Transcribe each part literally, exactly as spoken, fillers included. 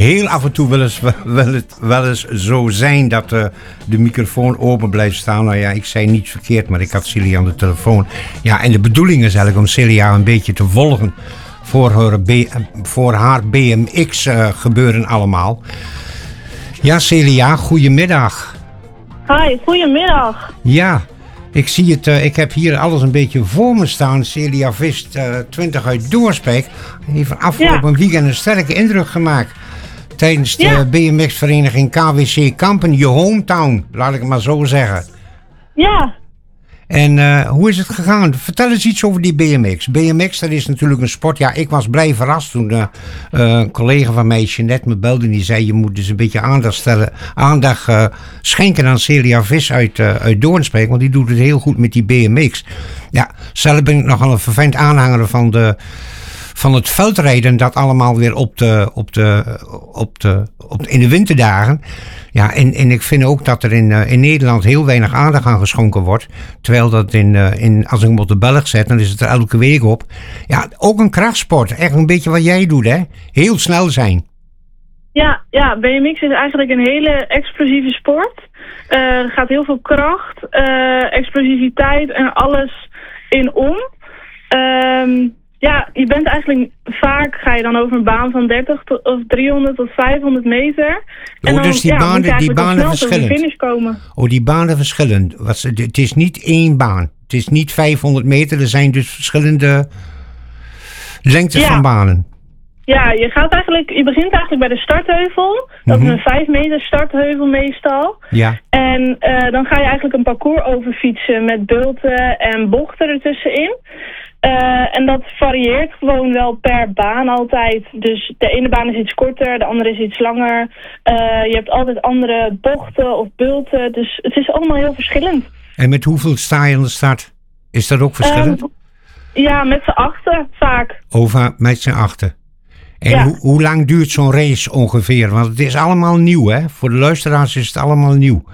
heel af en toe wel eens, wel het, wel eens zo zijn dat uh, de microfoon open blijft staan. Nou ja, ik zei niet verkeerd, maar ik had Celia aan de telefoon. Ja, en de bedoeling is eigenlijk om Celia een beetje te volgen voor haar, B, voor haar B M X uh, gebeuren allemaal. Ja, Celia, goedemiddag. Hi, goedemiddag. Ja, ik zie het, uh, ik heb hier alles een beetje voor me staan. Celia Vist, uh, twintig uit Doornspijk, heeft afgelopen ja. weekend een sterke indruk gemaakt. Tijdens de ja. B M X-vereniging K W C Kampen, je hometown, laat ik het maar zo zeggen. Ja. En uh, hoe is het gegaan? Vertel eens iets over die B M X. B M X, dat is natuurlijk een sport. Ja, ik was blij verrast toen uh, uh, een collega van mij, Jeanette, me belde. Die zei, je moet dus een beetje aandacht, stellen, aandacht uh, schenken aan Celia Vis uit, uh, uit Doornspijk. Want die doet het heel goed met die B M X. Ja, zelf ben ik nogal een vervent aanhanger van de... van het veldrijden, dat allemaal weer op de, op de, op de, op de, in de winterdagen. Ja, en, en ik vind ook dat er in, uh, in Nederland heel weinig aandacht aan geschonken wordt. Terwijl dat in, uh, in, als ik hem op de Belg zet, dan is het er elke week op. Ja, ook een krachtsport. Echt een beetje wat jij doet, hè? Heel snel zijn. Ja, ja, B M X is eigenlijk een hele explosieve sport. Uh, er gaat heel veel kracht, uh, explosiviteit en alles in om. Um, Ja, je bent eigenlijk vaak, ga je dan over een baan van dertig tot, of driehonderd tot vijfhonderd meter. En oh, dan, dus die ja, banen, moet je die banen verschillend. De finish komen. Oh, die banen verschillend. Het is niet één baan. Het is niet vijfhonderd meter. Er zijn dus verschillende lengtes ja. van banen. Ja, je gaat eigenlijk, je begint eigenlijk bij de startheuvel. Dat mm-hmm. is een vijf meter startheuvel meestal. Ja. En uh, dan ga je eigenlijk een parcours overfietsen met bulten en bochten ertussenin. Uh, en dat varieert gewoon wel per baan altijd. Dus de ene baan is iets korter, de andere is iets langer. Uh, je hebt altijd andere bochten of bulten. Dus het is allemaal heel verschillend. En met hoeveel sta je aan de start? Is dat ook verschillend? Um, ja, met z'n achten vaak. Over met z'n achten. En ja. ho- hoe lang duurt zo'n race ongeveer? Want het is allemaal nieuw, hè? Voor de luisteraars is het allemaal nieuw.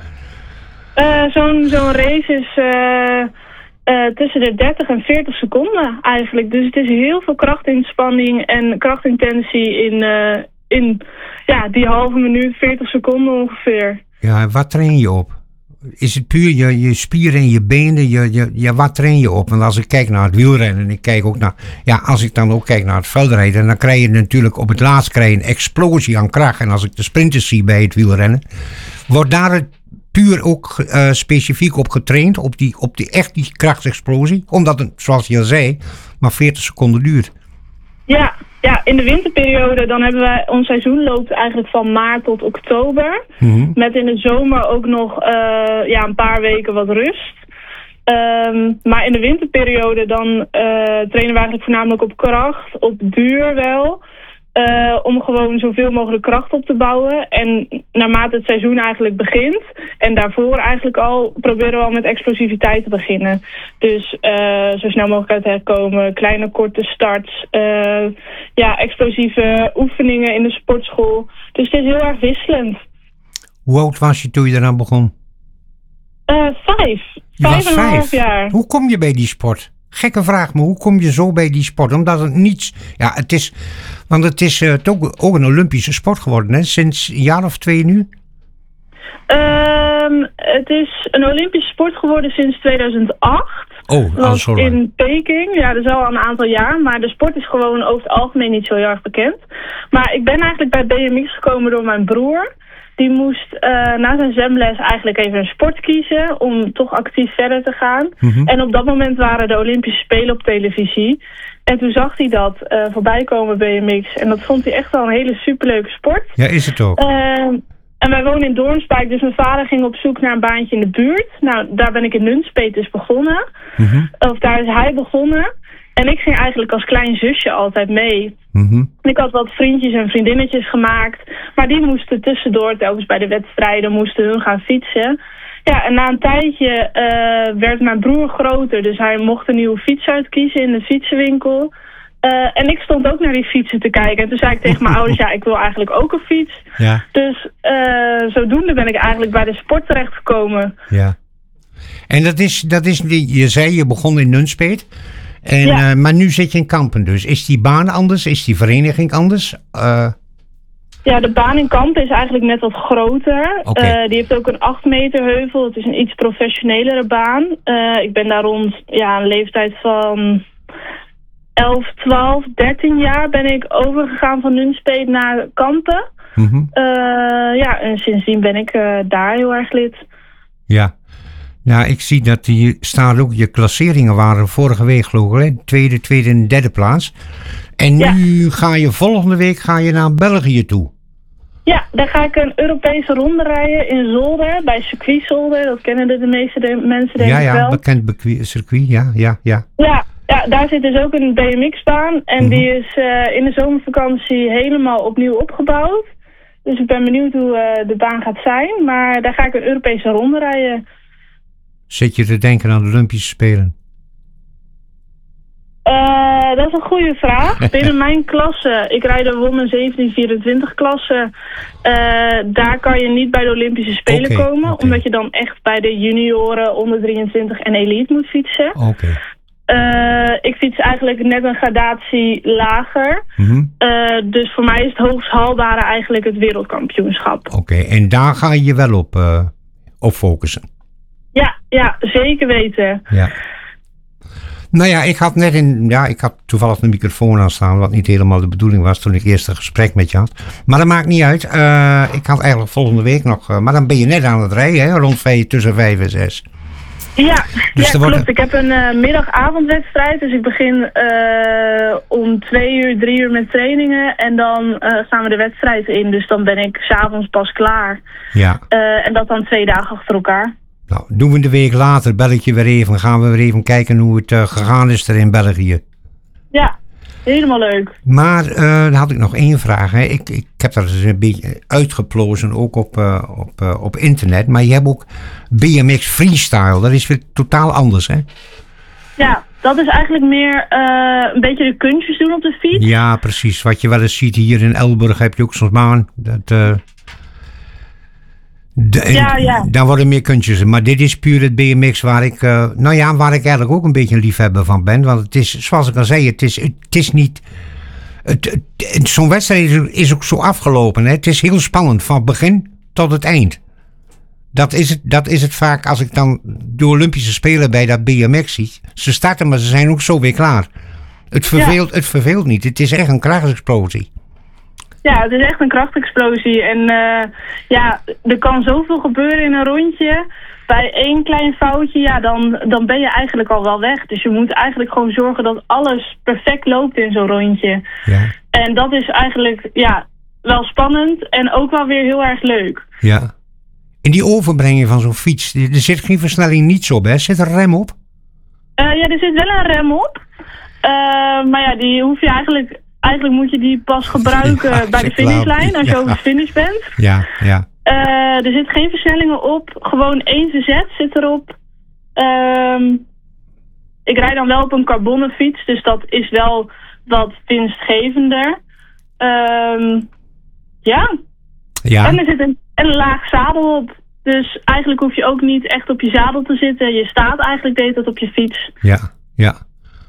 Uh, zo'n, zo'n race is... Uh, Uh, tussen de dertig en veertig seconden eigenlijk. Dus het is heel veel krachtinspanning en krachtintensie in, uh, in ja, die halve minuut, veertig seconden ongeveer. Ja, wat train je op? Is het puur je, je spieren en je benen? Je, je, ja, wat train je op? Want als ik kijk naar het wielrennen en ik kijk ook naar... Ja, als ik dan ook kijk naar het veldrijden, dan krijg je natuurlijk op het laatst krijg je een explosie aan kracht. En als ik de sprinters zie bij het wielrennen, wordt daar het puur ook uh, specifiek op getraind, op die, op die echt die krachtsexplosie, omdat het, zoals je al zei, maar veertig seconden duurt. Ja, ja, in de winterperiode dan hebben wij, ons seizoen loopt eigenlijk van maart tot oktober. Mm-hmm. Met in de zomer ook nog uh, ja, een paar weken wat rust. Um, maar in de winterperiode dan uh, trainen we eigenlijk voornamelijk op kracht, op duur wel. Uh, om gewoon zoveel mogelijk kracht op te bouwen. En naarmate het seizoen eigenlijk begint, en daarvoor eigenlijk al, proberen we al met explosiviteit te beginnen. Dus uh, zo snel mogelijk uit herkomen, kleine korte starts, uh, ja, explosieve oefeningen in de sportschool. Dus het is heel erg wisselend. Hoe oud was je toen je eraan begon? Uh, vijf. Je vijf was en een vijf. half jaar. Hoe kom je bij die sport? Gekke vraag, maar hoe kom je zo bij die sport? Omdat het niets... Ja, het is... Want het is uh, ook, ook een Olympische sport geworden, hè? Sinds een jaar of twee nu? Um, het is een Olympische sport geworden sinds tweeduizend acht. Oh, al zo lang. In Peking. Ja, dat is al een aantal jaar. Maar de sport is gewoon over het algemeen niet zo heel erg bekend. Maar ik ben eigenlijk bij B M X gekomen door mijn broer. Die moest uh, na zijn zwemles eigenlijk even een sport kiezen om toch actief verder te gaan. Mm-hmm. En op dat moment waren de Olympische Spelen op televisie. En toen zag hij dat uh, voorbij komen B M X. En dat vond hij echt wel een hele superleuke sport. Ja, is het ook. Uh, en wij wonen in Doornspijk, dus mijn vader ging op zoek naar een baantje in de buurt. Nou, daar ben ik in Nunspeet dus begonnen. Mm-hmm. Of daar is hij begonnen. En ik ging eigenlijk als klein zusje altijd mee. Mm-hmm. Ik had wat vriendjes en vriendinnetjes gemaakt. Maar die moesten tussendoor, telkens bij de wedstrijden, moesten hun gaan fietsen. Ja, en na een tijdje uh, werd mijn broer groter. Dus hij mocht een nieuwe fiets uitkiezen in de fietsenwinkel. Uh, en ik stond ook naar die fietsen te kijken. En toen zei ik tegen mijn ouders, ja, ik wil eigenlijk ook een fiets. Ja. Dus uh, zodoende ben ik eigenlijk bij de sport terechtgekomen. Ja. En dat is, dat is, je zei, je begon in Nunspeet. En, ja. uh, maar nu zit je in Kampen dus. Is die baan anders? Is die vereniging anders? Uh... Ja, de baan in Kampen is eigenlijk net wat groter. Okay. Uh, die heeft ook een acht meter heuvel. Het is een iets professionelere baan. Uh, ik ben daar rond ja, een leeftijd van elf, twaalf, dertien jaar ben ik overgegaan van Nunspeet naar Kampen. Mm-hmm. Uh, ja, en sindsdien ben ik uh, daar heel erg lid. Ja. Nou, ik zie dat hier staan ook je klasseringen waren vorige week geloof ik, tweede, tweede en derde plaats. En nu ja. ga je volgende week ga je naar België toe. Ja, daar ga ik een Europese ronde rijden in Zolder, bij circuit Zolder. Dat kennen de, de meeste de mensen denk ja, ik ja, wel. Ja, bekend bequi- circuit, ja, ja, ja. Ja, ja, daar zit dus ook een B M X-baan. En mm-hmm. die is uh, in de zomervakantie helemaal opnieuw opgebouwd. Dus ik ben benieuwd hoe uh, de baan gaat zijn. Maar daar ga ik een Europese ronde rijden. Zit je te denken aan de Olympische Spelen? Uh, dat is een goede vraag. Binnen mijn klasse, ik rijd de Women zeventien vierentwintig klasse. Uh, daar kan je niet bij de Olympische Spelen okay, komen. Okay. Omdat je dan echt bij de junioren, onder drieëntwintig en elite moet fietsen. Okay. Uh, ik fiets eigenlijk net een gradatie lager. Mm-hmm. Uh, dus voor mij is het hoogst haalbare eigenlijk het wereldkampioenschap. Oké, okay, en daar ga je je wel op, uh, op focussen? Ja, ja, zeker weten. Ja. Nou ja, ik had net in, ja, ik had toevallig de microfoon aan staan, wat niet helemaal de bedoeling was toen ik eerst een gesprek met je had. Maar dat maakt niet uit. Uh, ik had eigenlijk volgende week nog, uh, maar dan ben je net aan het rijden, hè, rond vijf, tussen vijf en zes. Ja, dus ja klopt. Wordt... Ik heb een uh, middag-avondwedstrijd, dus ik begin uh, om twee uur, drie uur met trainingen en dan uh, gaan we de wedstrijd in. Dus dan ben ik 's avonds pas klaar. Ja. Uh, en dat dan twee dagen achter elkaar. Nou, doen we de week later, bel ik je weer even. Gaan we weer even kijken hoe het uh, gegaan is er in België. Ja, helemaal leuk. Maar uh, dan had ik nog één vraag. Hè. Ik, ik heb dat eens een beetje uitgeplozen, ook op, uh, op, uh, op internet. Maar je hebt ook B M X Freestyle. Dat is weer totaal anders, hè? Ja, dat is eigenlijk meer uh, een beetje de kunstjes doen op de fiets. Ja, precies. Wat je wel eens ziet hier in Elburg heb je ook soms baan. Dat... Uh, De, ja, ja. Dan worden meer kuntjes. Maar dit is puur het B M X waar ik, uh, nou ja, waar ik eigenlijk ook een beetje een liefhebber van ben. Want het is, zoals ik al zei, het is, het is niet... Het, het, zo'n wedstrijd is, is ook zo afgelopen. Hè? Het is heel spannend, van begin tot het eind. Dat is het, dat is het vaak als ik dan de Olympische Spelen bij dat B M X zie. Ze starten, maar ze zijn ook zo weer klaar. Het verveelt, ja. het verveelt niet. Het is echt een krachtexplosie. Ja, het is echt een krachtexplosie. En uh, ja, er kan zoveel gebeuren in een rondje. Bij één klein foutje, ja, dan, dan ben je eigenlijk al wel weg. Dus je moet eigenlijk gewoon zorgen dat alles perfect loopt in zo'n rondje. Ja. En dat is eigenlijk, ja, wel spannend en ook wel weer heel erg leuk. Ja. In die overbrenging van zo'n fiets, er zit geen versnelling niets op, hè? Zit er een rem op? Uh, ja, er zit wel een rem op. Uh, maar ja, die hoef je eigenlijk... Eigenlijk moet je die pas gebruiken ja, bij de finishlijn als je ja. over de finish bent. Ja, ja. Uh, er zit geen versnellingen op. Gewoon één verzet zit erop. Um, ik rijd dan wel op een carbonnen fiets, dus dat is wel wat winstgevender. Um, ja. ja. En er zit een, een laag zadel op. Dus eigenlijk hoef je ook niet echt op je zadel te zitten. Je staat eigenlijk de hele tijd op je fiets. Ja, ja.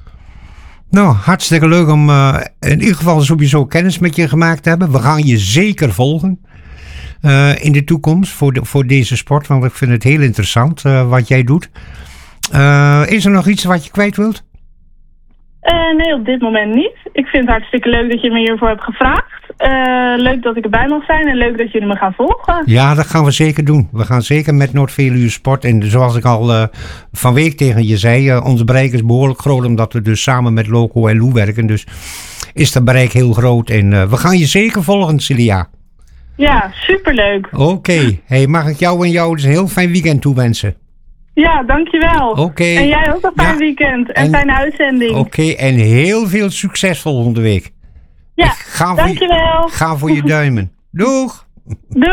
Nou, hartstikke leuk om uh, in ieder geval sowieso kennis met je gemaakt te hebben. We gaan je zeker volgen uh, in de toekomst voor, de, voor deze sport. Want ik vind het heel interessant uh, wat jij doet. Uh, is er nog iets wat je kwijt wilt? Uh, nee, op dit moment niet. Ik vind het hartstikke leuk dat je me hiervoor hebt gevraagd. Uh, leuk dat ik erbij mag zijn en leuk dat jullie me gaan volgen. Ja, dat gaan we zeker doen. We gaan zeker met Noord-Veluwe Sport. En zoals ik al uh, van week tegen je zei, uh, onze bereik is behoorlijk groot. Omdat we dus samen met Loco en Lou werken. Dus is dat bereik heel groot. En uh, we gaan je zeker volgen, Cilia. Ja, superleuk. Oké. Okay. Hey, mag ik jou en jou dus een heel fijn weekend toewensen? Ja, dankjewel. Oké. Okay. En jij ook een fijn ja. weekend. En, en fijne uitzending. Oké, okay. En heel veel succes volgende week. Ja, ga dankjewel. Je, ga voor je duimen. Doeg! Doeg!